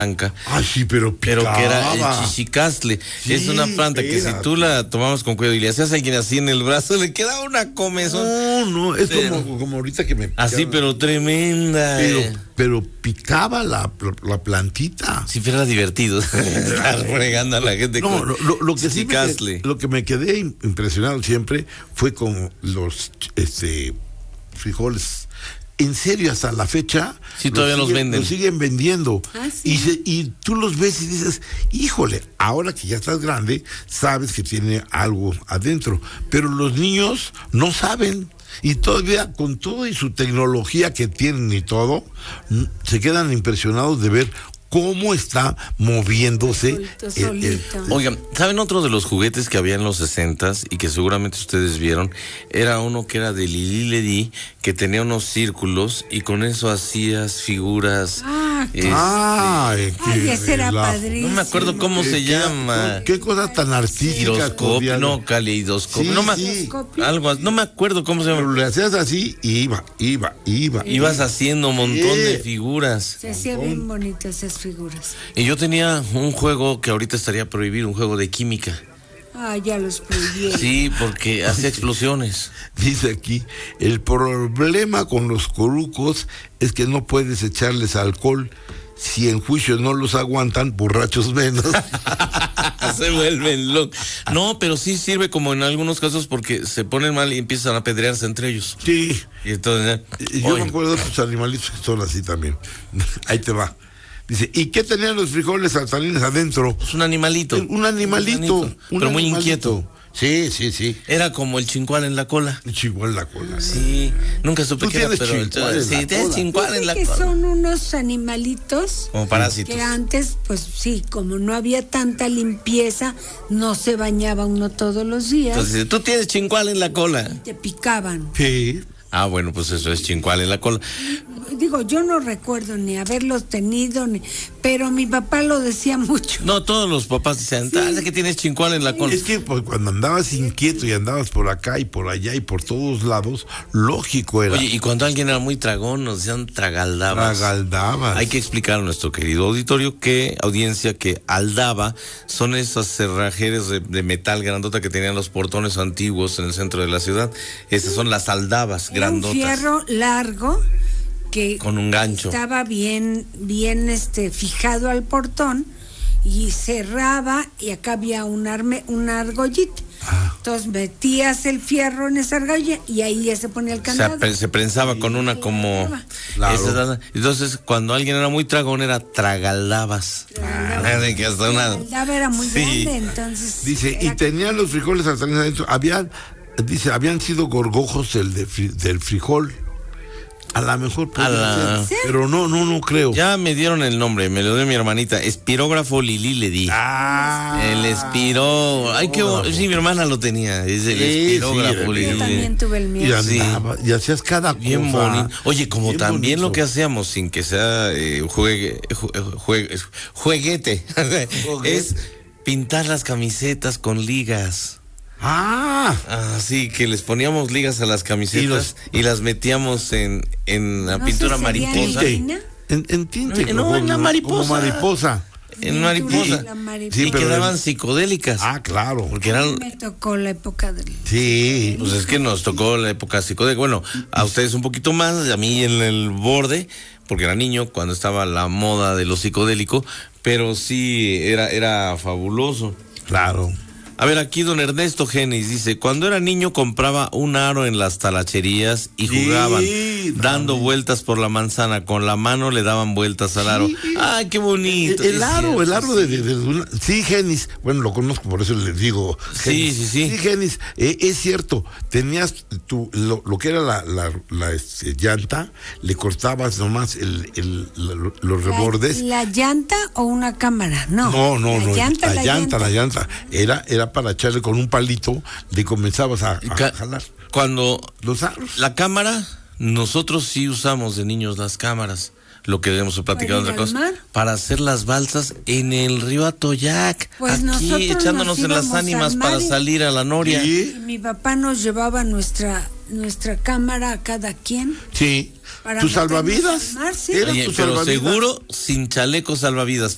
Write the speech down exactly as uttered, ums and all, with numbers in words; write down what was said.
blanca. Ah, sí, pero picaba. Pero que era el chichicastle. Sí, es una planta espérate. que si tú la tomabas con cuidado y le hacías a alguien así en el brazo, le quedaba una comezón. No, no, es pero, como, como ahorita que me picaba. Así, pero tremenda. Pero, eh. pero picaba la, la plantita. Si fuera divertido estar fregando a la gente. No, con lo, lo, lo que sí me, lo que me quedé impresionado siempre fue con los este frijoles. En serio, hasta la fecha sí, todavía los, siguen, los venden. Los siguen vendiendo. ¿Ah, sí? y, se, y tú los ves y dices, híjole, ahora que ya estás grande, sabes que tiene algo adentro. Pero los niños no saben. Y todavía, con todo y su tecnología que tienen y todo, se quedan impresionados de ver cómo está moviéndose. El, el... Oigan, ¿saben otro de los juguetes que había en los sesentas y que seguramente ustedes vieron? Era uno que era de Lili Ledi, que tenía unos círculos y con eso hacías figuras. Ah, este, ah ay, ese era la... padrísimo. No me acuerdo cómo se ¿Qué, llama. Qué cosa tan artística. Giroscopio, no, caleidoscopio. Sí, no, sí. me, algo, no me acuerdo cómo se llama. Pero le hacías así y iba, iba, iba. Ibas haciendo un montón sí. de figuras. Se hacía bien bonito esas figuras. Y yo tenía un juego que ahorita estaría prohibido, un juego de química. Ah, ya los prohibieron. Sí, porque hacía explosiones. Dice aquí, el problema con los corucos es que no puedes echarles alcohol. Si en juicio no los aguantan, borrachos menos. Se vuelven locos. No, pero sí sirve como en algunos casos porque se ponen mal y empiezan a pedrearse entre ellos. Sí. Y entonces, yo oye. me acuerdo de los animalitos que son así también. Ahí te va. Dice, ¿y qué tenían los frijoles saltarines adentro? Es un animalito. Un animalito. Un pero animalito. muy inquieto. Sí, sí, sí. Era como el chincual en la cola. El chincual en la cola. Sí, nunca supe qué era, pero el, sí, tienes chincual en la que cola. Son unos animalitos como parásitos. Que antes, pues sí, como no había tanta limpieza, no se bañaba uno todos los días. Entonces, tú tienes chincual en la cola. Y te picaban. Sí. Ah, bueno, pues eso es chincual en la cola. Digo, yo no recuerdo ni haberlos tenido, ni, pero mi papá lo decía mucho. No, todos los papás decían, sí. ¿sabes que tienes chincual en la cola? Es que pues, cuando andabas inquieto y andabas por acá y por allá y por todos lados, lógico era. Oye, y cuando alguien era muy tragón, nos decían tragaldabas. Tragaldabas. Hay que explicar a nuestro querido auditorio que, audiencia, que aldaba son esas cerrajeras de, de metal grandota que tenían los portones antiguos en el centro de la ciudad. Esas son las aldabas era grandotas. Un fierro largo que con un gancho estaba bien bien este fijado al portón y cerraba y acá había un arme, una argollita. Ah. Entonces metías el fierro en esa argolla y ahí ya se ponía el candado. O sea, se prensaba con una como claro. esa, entonces cuando alguien era muy tragón era tragaldabas. Tragaldaba. Que hasta una... Tragaldaba era muy sí. grande, entonces. Dice, era... y tenían los frijoles saltarines adentro, habían dice, habían sido gorgojos el de fri, del frijol. A lo mejor puede la... ser, pero no, no, no creo. Ya me dieron el nombre, me lo dio mi hermanita, espirógrafo Lili Ledi. Ah, el espiró, ay qué bo... sí, mi hermana lo tenía, es el sí, espirógrafo sí, Lili. Yo también tuve el mío. Y, andaba, sí. y hacías cada bien cosa. Bonito. Oye, como bien también bonito. Lo que hacíamos sin que sea eh, juegue, juegue, jueguete, es pintar las camisetas con ligas. Ah, ah, sí, que les poníamos ligas a las camisetas y, los... y las metíamos en, en la ¿No pintura se mariposa. En, en tinte, no, como, en la mariposa. Como mariposa. En mariposa. mariposa. Sí, y quedaban psicodélicas. Ah, claro. Porque eran... Me tocó la época del... Sí. Pues es que nos tocó la época psicodélica. Bueno, a ustedes un poquito más, a mí en el borde, porque era niño cuando estaba la moda de lo psicodélico, pero sí, era, era fabuloso. Claro. A ver, aquí don Ernesto Genis dice, cuando era niño compraba un aro en las talacherías y jugaban, sí, dando también. vueltas por la manzana, con la mano le daban vueltas al aro. Sí. ¡Ay, qué bonito! El, el aro, cierto, el aro sí. de, de, de una... Sí, Genis, bueno, lo conozco, por eso les digo. Genis. Sí, sí, sí. Sí, Genis, eh, es cierto, tenías tu, lo, lo que era la, la, la este, llanta, le cortabas nomás el, el, la, los rebordes. ¿La, ¿La llanta o una cámara? No, no, no, la no llanta, la, la llanta, llanta, la llanta. Era, era para echarle con un palito, le comenzabas a, a Ca- jalar. Cuando los aros. La cámara, nosotros sí usamos de niños las cámaras, lo que hemos platicado otra cosa, mar? para hacer las balsas en el río Atoyac, pues aquí echándonos en las ánimas para salir a la noria. ¿Sí? Mi papá nos llevaba nuestra nuestra cámara a cada quien. Sí. ¿Tus salvavidas? Mar, ¿sí? Oye, tu pero salvavidas? seguro sin chaleco salvavidas.